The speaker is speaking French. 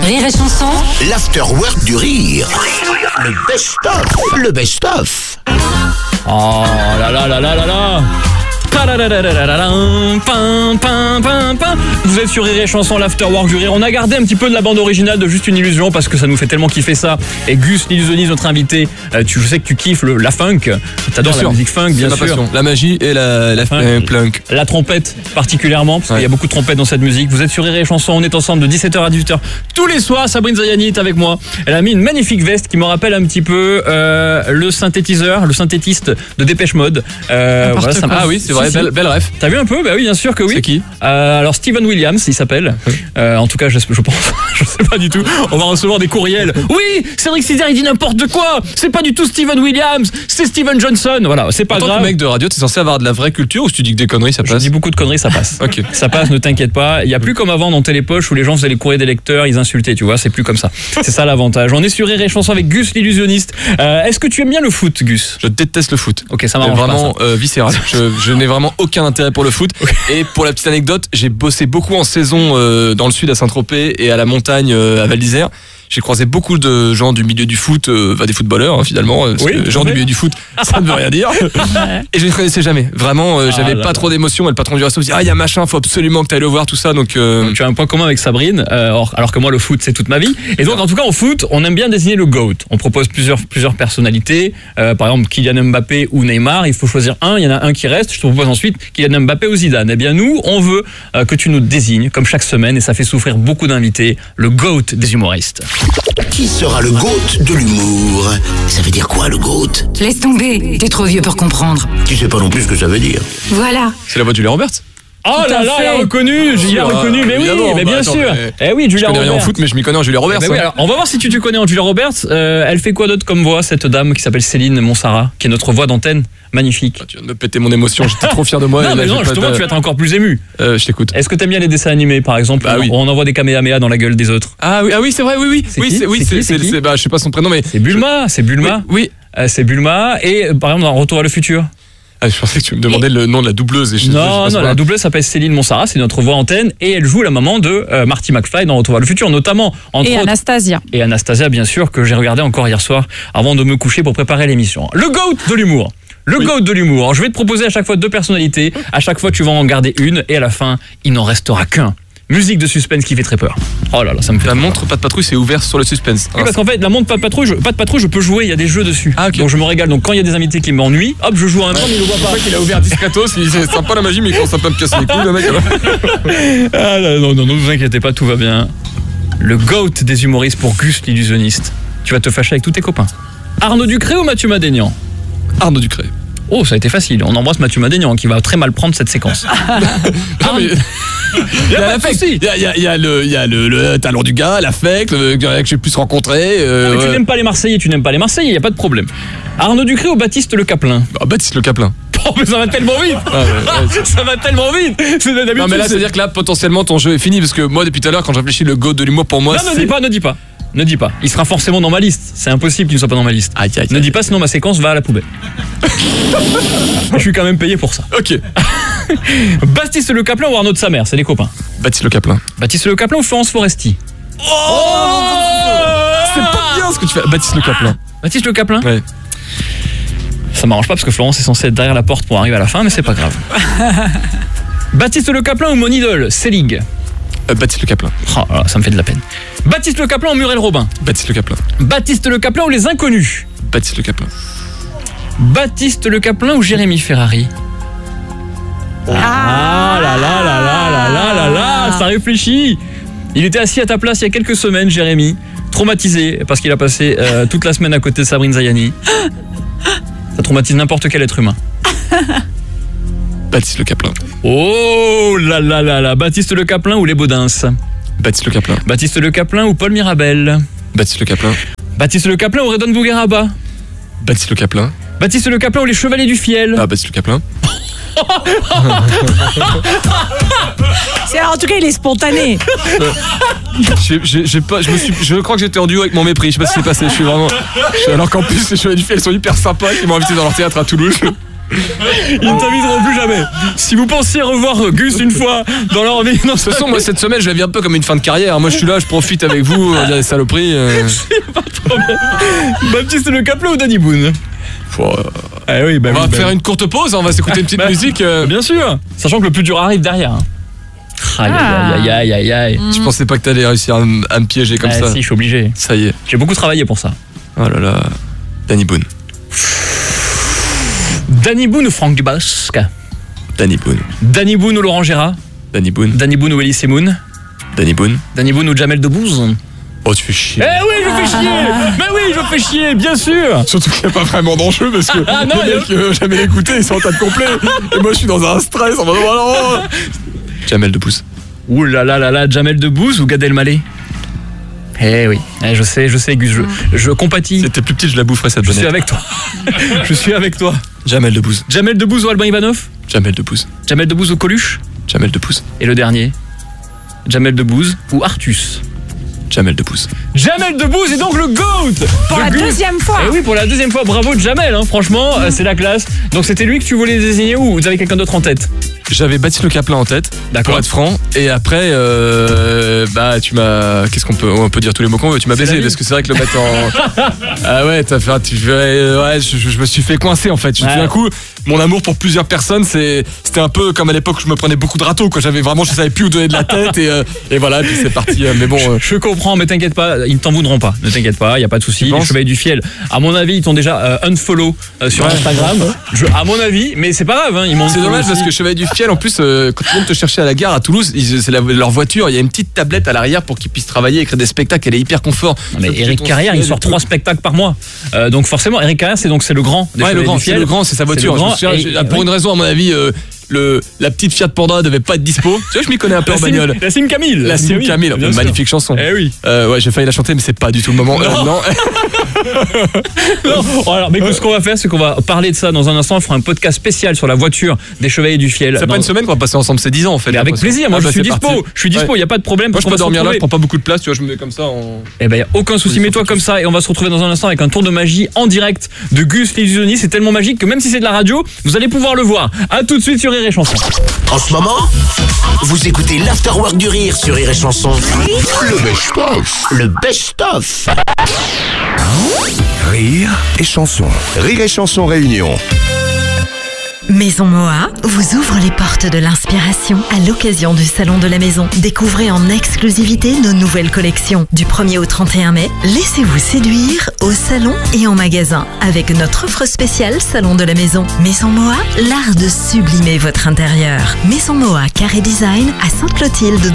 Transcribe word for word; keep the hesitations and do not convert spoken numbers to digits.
Rire et chanson. L'afterwork du rire. Le best-of. Le best-of. Oh là là là là là là. Vous êtes sur Rire et Chanson, l'afterwork du rire. On a gardé un petit peu de la bande originale de Juste une illusion parce que ça nous fait tellement kiffer ça. Et Gus l'illusionniste, notre invité, euh, tu je sais que tu kiffes le, la funk. T'adores la sûr. musique funk, bien C'est sûr. ma passion. La magie et la, la Funk. plunk. La trompette particulièrement, parce Ouais. qu'il y a beaucoup de trompettes dans cette musique. Vous êtes sur Rire et Chanson, on est ensemble de dix-sept heures à dix-huit heures tous les soirs. Sabrine Zayani est avec moi. Elle a mis une magnifique veste qui me rappelle un petit peu euh, le synthétiseur, le synthétiste de Dépêche Mode. Euh, voilà, ça Ah oui, c'est vrai, Si, si. belle, belle ref. T'as vu un peu? Bah oui, bien sûr que oui. C'est qui? euh, Alors Steven Williams, il s'appelle. Euh, en tout cas, je, je pense, je sais pas du tout. On va recevoir des courriels. Oui, Cédric Cizer, il dit n'importe quoi. C'est pas du tout Steven Williams, c'est Steven Johnson. Voilà, c'est pas En tant grave. que mec de radio, t'es censé avoir de la vraie culture ou si tu dis que des conneries, ça Je passe? dis beaucoup de conneries, ça passe. Ok. Ça passe, ne t'inquiète pas. Il y a plus comme avant dans Télépoche où les gens faisaient les courriers des lecteurs, ils insultaient, tu vois. C'est plus comme ça. C'est ça l'avantage. On est sur Rire et Chanson avec Gus l'illusionniste. Euh, Est-ce que tu aimes bien le foot, Gus? Je déteste le foot. Ok, ça C'est m'arrange pas, vraiment ça. euh, viscéral. Je, je n'ai vraiment aucun intérêt pour le foot. Et pour la petite anecdote, j'ai bossé beaucoup en saison euh, dans le sud à Saint-Tropez et à la montagne euh, à Val d'Isère. J'ai croisé beaucoup de gens du milieu du foot, euh, bah, des footballeurs hein, finalement. euh, parce Oui, que tout à gens fait. du milieu du foot, ça ne veut rien dire. Et je ne les connaissais jamais. Vraiment, euh, j'avais Ah là pas là. trop d'émotion. Et le patron du resto me dit ah il y a machin, faut absolument que tu ailles le voir tout ça. Donc euh, Donc, tu as un point commun avec Sabrine, euh, or- alors que moi le foot c'est toute ma vie. Et donc en tout cas en foot, on aime bien désigner le GOAT. On propose plusieurs plusieurs personnalités, euh, par exemple Kylian Mbappé ou Neymar. Il faut choisir un. Il y en a un qui reste. Je te propose ensuite Kylian Mbappé ou Zidane. Eh bien nous, on veut euh, que tu nous désignes comme chaque semaine et ça fait souffrir beaucoup d'invités. Le GOAT des humoristes. Qui sera le GOAT de l'humour? Ça veut dire quoi, le GOAT? Laisse tomber, t'es trop vieux pour comprendre. Tu sais pas non plus ce que ça veut dire. Voilà. c'est la voix de Julia Roberts. Oh Tout là à là, fait. il a reconnu, il a sûr, reconnu, mais oui, évidemment, mais bah, bien attends, sûr. mais Eh oui, Je Julia connais rien en Roberts. foot, mais je m'y connais en Julia Roberts. Eh ben oui, hein. alors, on va voir si tu te connais en Julia Roberts. Euh, elle fait quoi d'autre comme voix, cette dame qui s'appelle Céline Monsara, qui est notre voix d'antenne? Magnifique. Tu viens de me péter mon émotion. J'étais trop fier de moi. non, et là, mais j'ai non, pas justement, de- tu vas être encore plus ému. Euh, je t'écoute. Est-ce que t'aimes bien les dessins animés, par exemple? Bah où oui. On envoie des kamehameha dans la gueule des autres. Ah oui, ah oui, c'est vrai, oui, oui, C'est oui, qui c'est, oui, C'est c'est, qui C'est c'est, qui c'est- bah, je sais pas son prénom, mais C'est Bulma, c'est oui, Bulma. oui. Euh, c'est Bulma. Et euh, par exemple, dans Retour à le futur. Ah, je pensais que tu me demandais le nom de la doubleuse. Et je, je sais Non, pas non, ce la point. doubleur s'appelle Céline Monsara, c'est notre voix antenne, et elle joue la maman de euh, Marty McFly dans Retour à le futur, notamment, entre Et autres. Anastasia. Et Anastasia, bien sûr, que j'ai regardé encore hier soir avant de me coucher pour préparer l'émission. Le GOAT de l'humour. Le Oui. GOAT de l'humour. Alors, je vais te proposer à chaque fois deux personnalités. À chaque fois, tu vas en garder une. Et à la fin, il n'en restera qu'un. Musique de suspense qui fait très peur. Oh là là, ça me fait La très peur. montre pas de patrouille, c'est ouvert sur le suspense. Oui, parce qu'en fait, la montre pas de patrouille, je, pas de patrouille, je peux jouer, il y a des jeux dessus. Ah, ok. Donc je me régale. Donc quand il y a des invités qui m'ennuient, hop, je joue en même temps, mais ils le voient pas. Il a ouvert discretos, il c'est sympa la magie, mais il commence un peu à me casser les couilles, le mec. Ah là, non, non, ne vous inquiétez pas, tout va bien. Le GOAT des humoristes pour Gus l'illusionniste. Tu vas te fâcher avec tous tes copains. Arnaud Ducré ou Mathieu Madénian? Arnaud Ducré. Oh, ça a été facile. On embrasse Mathieu Madénian qui va très mal prendre cette séquence. Non, mais. Il y a l'affect. Il y a, il y a, il y a le, il y a le, le talent du gars, l'affect, le gars que j'ai pu se rencontrer. Euh, Mais tu ouais. n'aimes pas les Marseillais, tu n'aimes pas les Marseillais, il n'y a pas de problème. Arnaud Ducré ou Baptiste Le Caplin? Ah, Baptiste Le Caplin. Oh, mais ça va tellement vite. Ah, ouais, ouais. Ça va tellement vite. C'est d'habitude, Non, mais là, c'est- c'est-à-dire que là, potentiellement, ton jeu est fini parce que moi, depuis tout à l'heure, quand je réfléchis, le go de l'humour pour moi, Non, ne c'est. dis pas, ne dis pas. Ne dis pas. Il sera forcément dans ma liste. C'est impossible qu'il ne soit pas dans ma liste. Aïe, aïe, Ne aïe. dis pas, sinon ma séquence va à la poubelle. Je suis quand même payé pour ça. Ok. Baptiste Le Caplin ou Arnaud de sa mère, c'est les copains. Baptiste Le Caplin. Baptiste Le Caplin ou Florence Foresti? Oh C'est pas bien ce que tu fais. Baptiste Le Caplin. Baptiste Le Caplin? Ouais. Ça m'arrange pas parce que Florence est censée être derrière la porte pour arriver à la fin, mais c'est pas grave. Baptiste Le Caplin ou mon idole, Selig? Euh, Baptiste Le Caplin. Oh, là, ça me fait de la peine. Baptiste Le Caplin ou Muriel Robin? Baptiste Le Caplin. Baptiste Le Caplin ou les Inconnus? Baptiste Le Caplin. Baptiste Le Caplin ou Jérémy Ferrari? Ah là là là là là là là là, ça réfléchit. Il était assis à ta place il y a quelques semaines, Jérémy, traumatisé parce qu'il a passé euh, toute la semaine à côté de Sabrine Zayani. Ça traumatise n'importe quel être humain. Baptiste Le Caplin. Oh là là là là, Baptiste Le Caplin ou les Baudins? Baptiste Le Caplin. Baptiste Le Caplin ou Paul Mirabel? Baptiste Le Caplin. Baptiste Le Caplin ou Redon Bougueraba? Baptiste Le Caplin. Baptiste Le Caplin ou les Chevaliers du Fiel? Ah, Baptiste Le Caplin. C'est, en tout cas, il est spontané. J'ai, j'ai, j'ai pas, je, me suis, je crois que j'étais en duo avec mon mépris. Je sais pas ce qui s'est passé. Je suis vraiment. je- alors qu'en plus, les Chevaliers du Fiel sont hyper sympas. Ils m'ont invité dans leur théâtre à Toulouse. Ils ne t'inviteront plus jamais. Si vous pensiez revoir Gus une fois dans leur vie, non, De toute façon, moi cette semaine, je la vis un peu comme une fin de carrière. Moi, je suis là, je profite avec vous, on dirait des saloperies. Euh... pas de problème. Baptiste Le Caplin ou Danny Boone? Faut, euh, Ah oui, bah on oui, va bah faire oui. une courte pause, on va s'écouter une petite Bah, musique. euh. Bien sûr, sachant que le plus dur arrive derrière. hein. Aïe, aïe, aïe, aïe, aïe, aïe. Je pensais pas que t'allais réussir à, m- à me piéger comme Ah, ça. si, je suis obligé. Ça y est. J'ai beaucoup travaillé pour ça. Oh là là. Danny Boone. Danny Boone ou Franck Dubosc? Danny Boone. Danny Boone ou Laurent Gérard? Danny Boone. Danny Boone ou Elie Semoun? Danny Boone. Danny Boone ou Jamel Debbouze? Oh, tu fais chier. Eh oui, je fais chier. Mais oui, je fais chier, bien sûr. Surtout qu'il n'y a pas vraiment d'enjeu parce que Ah, non, les il y a- mecs, euh, jamais l'écouté, ils sont en tas de complet. Et moi, je suis dans un stress en mode oh non. Jamel Debbouze. Ouh là là là là, Jamel Debbouze ou Gad Elmaleh? Eh oui, eh, je sais, je sais, Gus, je, je compatis. Si t'es plus petite, je la boufferais cette Je suis bonnette. avec toi. Je suis avec toi. Jamel Debbouze. Jamel Debbouze ou Alban Ivanov? Jamel Debbouze. Jamel Debbouze ou Coluche? Jamel Debbouze. Et le dernier? Jamel Debbouze ou Artus? Jamel Debbouze. Jamel Debbouze est donc le GOAT Pour de la Gus. deuxième fois. Eh oui, pour la deuxième fois, bravo Jamel, hein, franchement, euh, c'est la classe. Donc c'était lui que tu voulais désigner ou vous avez quelqu'un d'autre en tête? J'avais Baptiste Le Caplin en tête, D'accord. pour être franc. Et après, euh, bah tu m'as, qu'est-ce qu'on peut, on peut dire tous les mots qu'on veut. Tu m'as C'est la baisé vie. parce que c'est vrai que le mettre en, ah ouais, t'as fait, tu fais, ouais, je, je- je me suis fait coincer en fait. Je- Ouais. Tout d'un coup, mon amour pour plusieurs personnes, c'est, c'était un peu comme à l'époque où je me prenais beaucoup de râteaux. Quoi, j'avais vraiment, je savais plus où donner de la tête et, euh, et voilà, et puis c'est parti. euh, Mais bon, euh, Je comprends, mais t'inquiète pas, ils ne t'en voudront pas. Ne t'inquiète pas, il y a pas de souci. Tu Les penses Chevaliers du Fiel, à mon avis, ils t'ont déjà euh, unfollow euh, sur Ouais. Instagram. Je, à mon avis, mais c'est pas grave. Hein, ils m'ont c'est unfollow dommage parce aussi. que Chevalier du Fiel, en plus, euh, quand ils viennent te chercher à la gare à Toulouse, ils- c'est la- leur voiture, il y a une petite tablette à l'arrière pour qu'ils puissent travailler, écrire des spectacles. Elle est hyper confort. Non, mais Tu fais Eric ton Carrière, il ciel et sort tout. trois spectacles par mois. Euh, donc forcément, Eric Carrière, c'est donc c'est le grand. Des Ouais, le Chevaliers grand, du c'est Fiel. le grand, c'est sa voiture. le Je me grand, souviens, et- j'ai- pour oui. une raison, à mon avis, euh, le, la petite Fiat Panda devait pas être dispo. Tu vois, je m'y connais un peu La en Sim, bagnole. la Sim Camille. La Sim Camille, bien sûr. magnifique chanson. Eh oui. Euh, ouais, j'ai failli la chanter, mais c'est pas du tout le moment. Euh, Non. non. Non. Bon, alors, mais écoute, ce qu'on va faire, c'est qu'on va parler de ça dans un instant. On fera un podcast spécial sur la voiture des Chevaliers du Fiel. C'est Dans- pas une semaine qu'on va passer ensemble, c'est dix ans en fait. Mais j'ai avec l'impression. plaisir, moi Ah je bah, suis c'est dispo. parti. Je suis dispo, il Ouais. n'y a pas de problème. Moi, parce je peux qu'on va se dormir là, je retrouver. prends pas beaucoup de place, tu vois, je me mets comme ça en. Eh ben, y a aucun souci, mets-toi comme ça et on va se retrouver dans un instant avec un tour de magie en direct de Gus l'illusionniste. C'est tellement magique que même si c'est de la radio, vous allez pouvoir le voir. À tout de suite sur Rire et Chanson. En ce moment, vous écoutez l'Afterwork du Rire sur Rire et Chanson. Le best-of. Le best-of. Rire et chanson. Rire et chanson réunion. Maison Moa vous ouvre les portes de l'inspiration à l'occasion du Salon de la Maison. Découvrez en exclusivité nos nouvelles collections. Du premier au trente et un mai, laissez-vous séduire au salon et en magasin avec notre offre spéciale Salon de la Maison. Maison Moa, l'art de sublimer votre intérieur. Maison Moa Carré Design à Sainte-Clotilde.